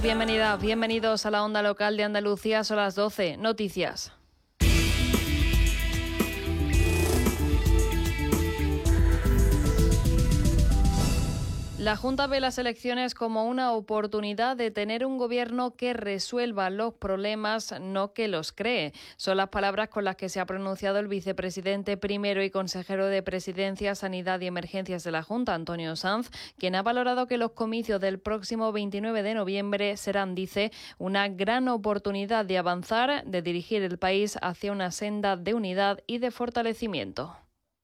Bienvenidos a la Onda Local de Andalucía, son las 12. Noticias. La Junta ve las elecciones como una oportunidad de tener un gobierno que resuelva los problemas, no que los cree. Son las palabras con las que se ha pronunciado el vicepresidente primero y consejero de Presidencia, Sanidad y Emergencias de la Junta, Antonio Sanz, quien ha valorado que los comicios del próximo 29 de noviembre serán, dice, una gran oportunidad de avanzar, de dirigir el país hacia una senda de unidad y de fortalecimiento.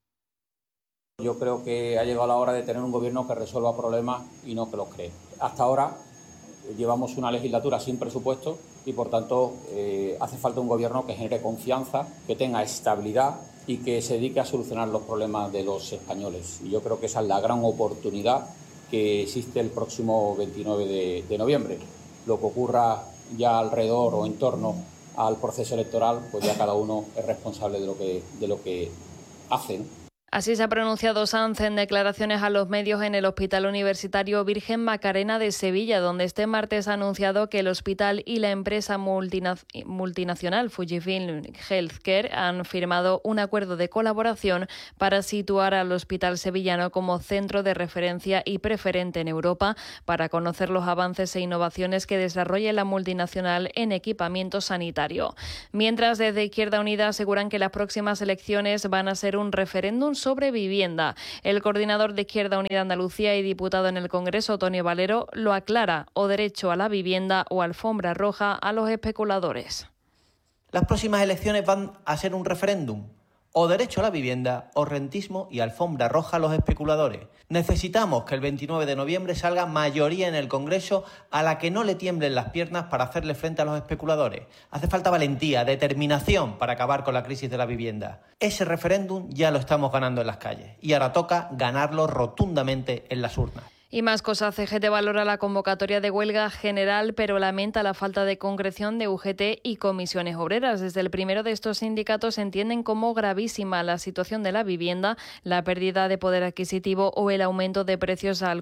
Yo creo que ha llegado la hora de tener un gobierno que resuelva problemas y no que los cree. Hasta ahora llevamos una legislatura sin presupuesto y, por tanto, hace falta un gobierno que genere confianza, que tenga estabilidad y que se dedique a solucionar los problemas de los españoles. Y yo creo que esa es la gran oportunidad que existe el próximo 29 de noviembre. Lo que ocurra ya alrededor o en torno al proceso electoral, pues ya cada uno es responsable de lo que hace, ¿no? Así se ha pronunciado Sanz en declaraciones a los medios en el Hospital Universitario Virgen Macarena de Sevilla, donde este martes ha anunciado que el hospital y la empresa multinacional Fujifilm Healthcare han firmado un acuerdo de colaboración para situar al hospital sevillano como centro de referencia y preferente en Europa para conocer los avances e innovaciones que desarrolla la multinacional en equipamiento sanitario. Mientras, desde Izquierda Unida aseguran que las próximas elecciones van a ser un referéndum sobre vivienda. El coordinador de Izquierda Unida Andalucía y diputado en el Congreso, Tony Valero, lo aclara: o derecho a la vivienda o alfombra roja a los especuladores. Las próximas elecciones van a ser un referéndum. O derecho a la vivienda, o rentismo y alfombra roja a los especuladores. Necesitamos que el 29 de noviembre salga mayoría en el Congreso a la que no le tiemblen las piernas para hacerle frente a los especuladores. Hace falta valentía, determinación para acabar con la crisis de la vivienda. Ese referéndum ya lo estamos ganando en las calles y ahora toca ganarlo rotundamente en las urnas. Y más cosas. CGT valora la convocatoria de huelga general, pero lamenta la falta de concreción de UGT y comisiones obreras. Desde el primero de estos sindicatos entienden como gravísima la situación de la vivienda, la pérdida de poder adquisitivo o el aumento de precios al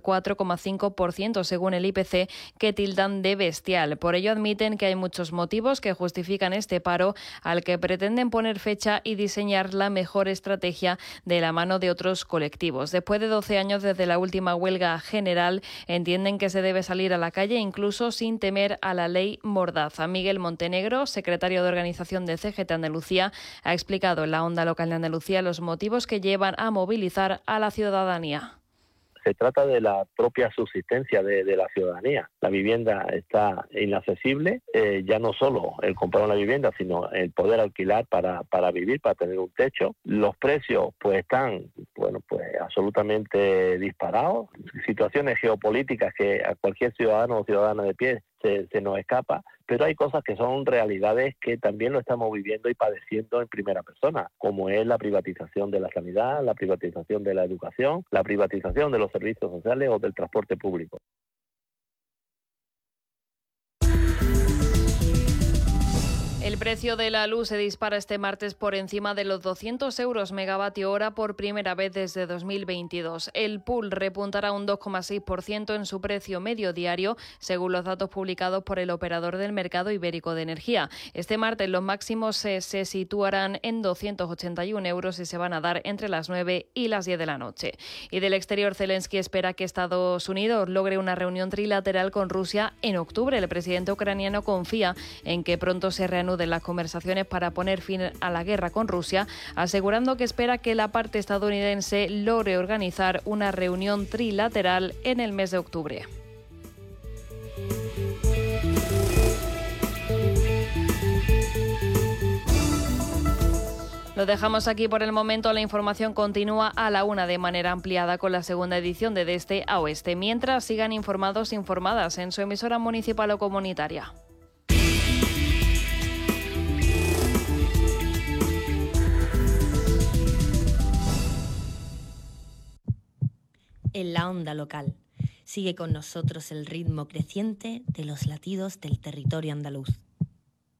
4,5% según el IPC, que tildan de bestial. Por ello admiten que hay muchos motivos que justifican este paro, al que pretenden poner fecha y diseñar la mejor estrategia de la mano de otros colectivos. Después de 12 años desde la última huelga general, entienden que se debe salir a la calle incluso sin temer a la ley Mordaza. Miguel Montenegro, secretario de organización de CGT Andalucía, ha explicado en la Onda Local de Andalucía los motivos que llevan a movilizar a la ciudadanía. Se trata de la propia subsistencia de la ciudadanía. La vivienda está inaccesible, ya no solo el comprar una vivienda, sino el poder alquilar para vivir, para tener un techo. Los precios pues están absolutamente disparados. Situaciones geopolíticas que a cualquier ciudadano o ciudadana de pie se nos escapa, pero hay cosas que son realidades que también lo estamos viviendo y padeciendo en primera persona, como es la privatización de la sanidad, la privatización de la educación, la privatización de los servicios sociales o del transporte público. El precio de la luz se dispara este martes por encima de los 200 euros megavatio hora por primera vez desde 2022. El pool repuntará un 2,6% en su precio medio diario, según los datos publicados por el operador del mercado ibérico de energía. Este martes los máximos se situarán en 281 euros y se van a dar entre las 9 y las 10 de la noche. Y del exterior, Zelensky espera que Estados Unidos logre una reunión trilateral con Rusia en octubre. El presidente ucraniano confía en que pronto se reanude de las conversaciones para poner fin a la guerra con Rusia, asegurando que espera que la parte estadounidense logre organizar una reunión trilateral en el mes de octubre. Lo dejamos aquí por el momento. La información continúa a la 1 de manera ampliada con la segunda edición de Este a Oeste. Mientras, sigan informados e informadas en su emisora municipal o comunitaria. En la Onda Local. Sigue con nosotros el ritmo creciente de los latidos del territorio andaluz.